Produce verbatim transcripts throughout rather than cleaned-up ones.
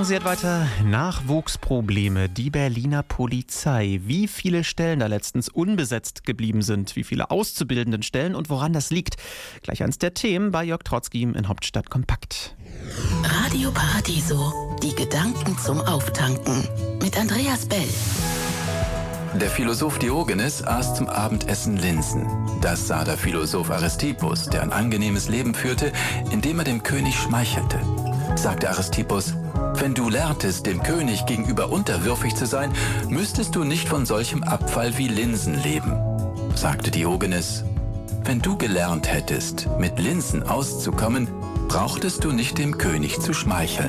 Sie hat weiter Nachwuchsprobleme. Die Berliner Polizei. Wie viele Stellen da letztens unbesetzt geblieben sind, wie viele auszubildenden Stellen und woran das liegt. Gleich eins der Themen bei Jörg Trotzki in Hauptstadt Kompakt. Radio Paradiso. Die Gedanken zum Auftanken. Mit Andreas Bell. Der Philosoph Diogenes aß zum Abendessen Linsen. Das sah der Philosoph Aristippus, der ein angenehmes Leben führte, indem er dem König schmeichelte. Sagte Aristippus: Wenn du lerntest, dem König gegenüber unterwürfig zu sein, müsstest du nicht von solchem Abfall wie Linsen leben. Sagte Diogenes: Wenn du gelernt hättest, mit Linsen auszukommen, brauchtest du nicht dem König zu schmeicheln.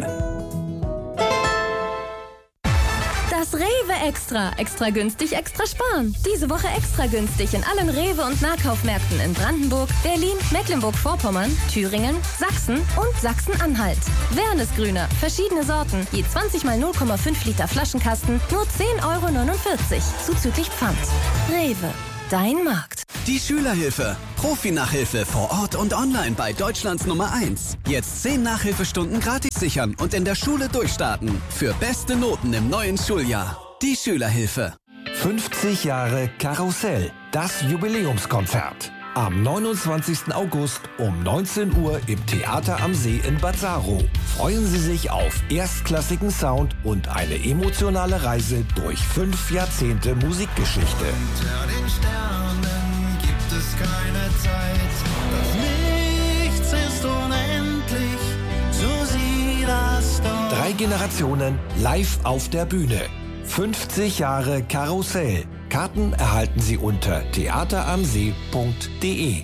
Das Rewe Extra. Extra günstig, extra sparen. Diese Woche extra günstig in allen Rewe- und Nahkaufmärkten in Brandenburg, Berlin, Mecklenburg-Vorpommern, Thüringen, Sachsen und Sachsen-Anhalt. Wernesgrüner, verschiedene Sorten, je zwanzig mal null Komma fünf Liter Flaschenkasten, nur zehn Euro neunundvierzig, zuzüglich Pfand. Rewe, dein Markt. Die Schülerhilfe. Profi-Nachhilfe vor Ort und online bei Deutschlands Nummer eins. Jetzt zehn Nachhilfestunden gratis sichern und in der Schule durchstarten. Für beste Noten im neuen Schuljahr. Die Schülerhilfe. fünfzig Jahre Karussell. Das Jubiläumskonzert. Am neunundzwanzigsten August um neunzehn Uhr im Theater am See in Bad Saro. Freuen Sie sich auf erstklassigen Sound und eine emotionale Reise durch fünf Jahrzehnte Musikgeschichte. Unter den Sternen gibt es keine Zeit. Das Nichts ist unendlich, so sieh das doch. Drei Generationen live auf der Bühne. fünfzig Jahre Karussell. Karten erhalten Sie unter theateramsee punkt de.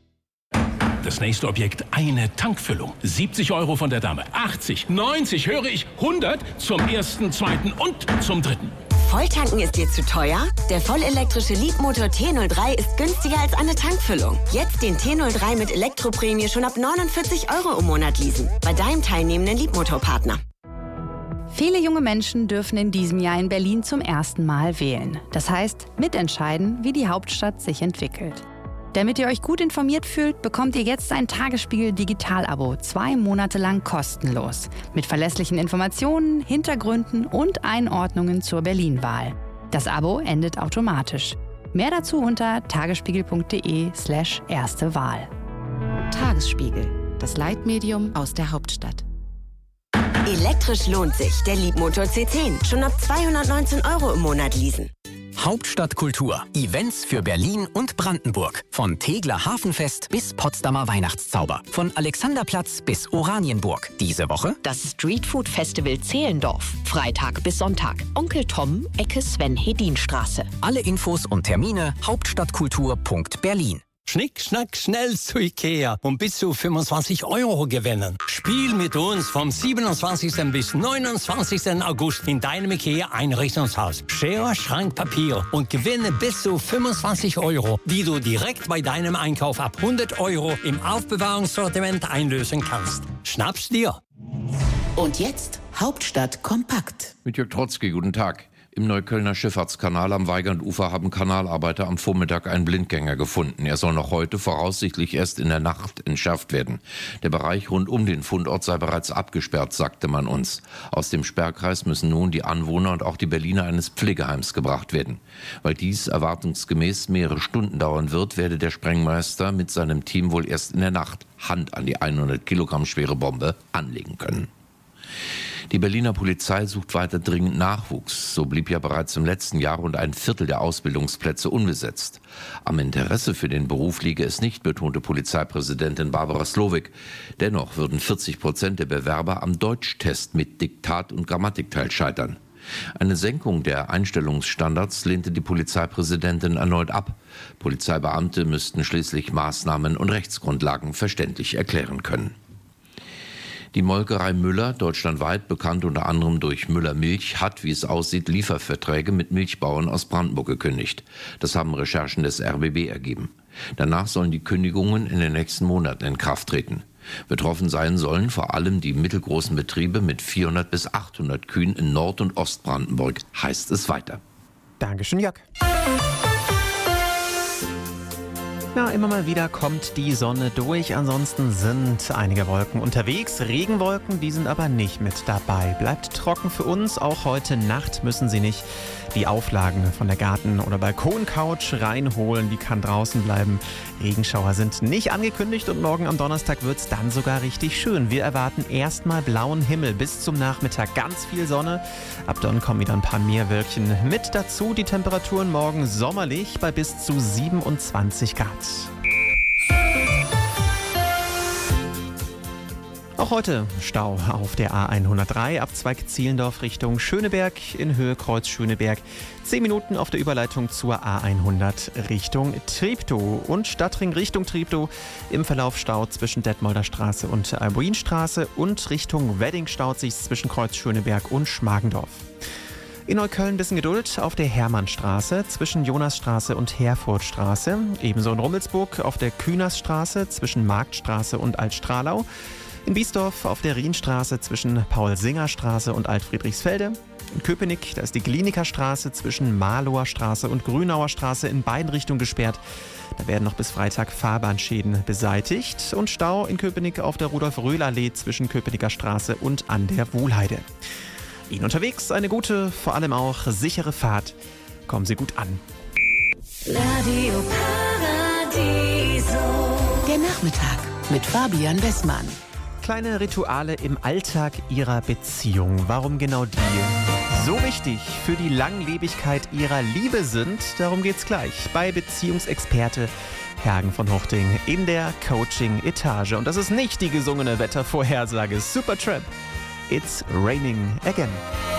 Das nächste Objekt, eine Tankfüllung. siebzig Euro von der Dame, achtzig, neunzig, höre ich, hundert zum ersten, zweiten und zum dritten. Volltanken ist dir zu teuer? Der vollelektrische Leapmotor T null drei ist günstiger als eine Tankfüllung. Jetzt den T null drei mit Elektroprämie schon ab neunundvierzig Euro im Monat leasen. Bei deinem teilnehmenden Leapmotor-Partner. Viele junge Menschen dürfen in diesem Jahr in Berlin zum ersten Mal wählen. Das heißt, mitentscheiden, wie die Hauptstadt sich entwickelt. Damit ihr euch gut informiert fühlt, bekommt ihr jetzt ein Tagesspiegel Digital-Abo, zwei Monate lang kostenlos. Mit verlässlichen Informationen, Hintergründen und Einordnungen zur Berlin-Wahl. Das Abo endet automatisch. Mehr dazu unter tagesspiegel punkt de slash erste Wahl. Tagesspiegel, das Leitmedium aus der Hauptstadt. Elektrisch lohnt sich. Der Leapmotor C zehn. Schon ab zweihundertneunzehn Euro im Monat leasen. Hauptstadtkultur. Events für Berlin und Brandenburg. Von Tegler Hafenfest bis Potsdamer Weihnachtszauber. Von Alexanderplatz bis Oranienburg. Diese Woche das Streetfood Festival Zehlendorf. Freitag bis Sonntag. Onkel Tom, Ecke Sven-Hedin-Straße. Alle Infos und Termine hauptstadtkultur punkt berlin. Schnick, schnack, schnell zu Ikea und bis zu fünfundzwanzig Euro gewinnen. Spiel mit uns vom siebenundzwanzigsten bis neunundzwanzigsten August in deinem Ikea-Einrichtungshaus. Schere, Schrank, Papier und gewinne bis zu fünfundzwanzig Euro, die du direkt bei deinem Einkauf ab hundert Euro im Aufbewahrungssortiment einlösen kannst. Schnapp's dir! Und jetzt Hauptstadt kompakt. Mit Jörg Trotzki, guten Tag. Im Neuköllner Schifffahrtskanal am Weigandufer haben Kanalarbeiter am Vormittag einen Blindgänger gefunden. Er soll noch heute, voraussichtlich erst in der Nacht, entschärft werden. Der Bereich rund um den Fundort sei bereits abgesperrt, sagte man uns. Aus dem Sperrkreis müssen nun die Anwohner und auch die Berliner eines Pflegeheims gebracht werden. Weil dies erwartungsgemäß mehrere Stunden dauern wird, werde der Sprengmeister mit seinem Team wohl erst in der Nacht Hand an die hundert Kilogramm schwere Bombe anlegen können. Die Berliner Polizei sucht weiter dringend Nachwuchs. So blieb ja bereits im letzten Jahr rund ein Viertel der Ausbildungsplätze unbesetzt. Am Interesse für den Beruf liege es nicht, betonte Polizeipräsidentin Barbara Slowik. Dennoch würden vierzig Prozent der Bewerber am Deutschtest mit Diktat und Grammatikteil scheitern. Eine Senkung der Einstellungsstandards lehnte die Polizeipräsidentin erneut ab. Polizeibeamte müssten schließlich Maßnahmen und Rechtsgrundlagen verständlich erklären können. Die Molkerei Müller, deutschlandweit bekannt unter anderem durch Müller Milch, hat, wie es aussieht, Lieferverträge mit Milchbauern aus Brandenburg gekündigt. Das haben Recherchen des R B B ergeben. Danach sollen die Kündigungen in den nächsten Monaten in Kraft treten. Betroffen sein sollen vor allem die mittelgroßen Betriebe mit vierhundert bis achthundert Kühen in Nord- und Ostbrandenburg, heißt es weiter. Dankeschön, Jörg. Ja, immer mal wieder kommt die Sonne durch, ansonsten sind einige Wolken unterwegs. Regenwolken, die sind aber nicht mit dabei. Bleibt trocken für uns, auch heute Nacht müssen Sie nicht die Auflagen von der Garten- oder Balkoncouch reinholen, die kann draußen bleiben. Regenschauer sind nicht angekündigt und morgen am Donnerstag wird es dann sogar richtig schön. Wir erwarten erstmal blauen Himmel bis zum Nachmittag, ganz viel Sonne. Ab dann kommen wieder ein paar mehr Wölkchen mit dazu. Die Temperaturen morgen sommerlich bei bis zu siebenundzwanzig Grad. Auch heute Stau auf der A hundertdrei, Abzweig Zehlendorf Richtung Schöneberg in Höhe Kreuz Schöneberg. Zehn Minuten auf der Überleitung zur A hundert Richtung Treptow und Stadtring Richtung Treptow. Im Verlauf Stau zwischen Detmolder Straße und Albuinstraße und Richtung Wedding staut sich zwischen Kreuz Schöneberg und Schmargendorf. In Neukölln ein bisschen Geduld auf der Hermannstraße zwischen Jonasstraße und Herfordstraße. Ebenso in Rummelsburg auf der Kühnersstraße zwischen Marktstraße und Altstrahlau. In Biesdorf auf der Rienstraße zwischen Paul-Singer-Straße und Altfriedrichsfelde. In Köpenick, da ist die Klinikerstraße zwischen Marlower Straße und Grünauer Straße in beiden Richtungen gesperrt. Da werden noch bis Freitag Fahrbahnschäden beseitigt. Und Stau in Köpenick auf der Rudolf-Röhl-Allee zwischen Köpenicker Straße und an der Wuhlheide. Ihnen unterwegs eine gute, vor allem auch sichere Fahrt. Kommen Sie gut an. Radio Paradiso. Der Nachmittag mit Fabian Westmann. Kleine Rituale im Alltag Ihrer Beziehung. Warum genau die so wichtig für die Langlebigkeit Ihrer Liebe sind, darum geht's gleich bei Beziehungsexperte Hergen von Huchting in der Coaching-Etage. Und das ist nicht die gesungene Wettervorhersage Supertramp. It's raining again.